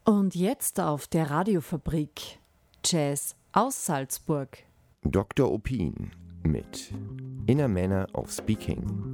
Und jetzt auf der Radiofabrik Jazz aus Salzburg. Dr. Opin mit Inner Manner of Speaking.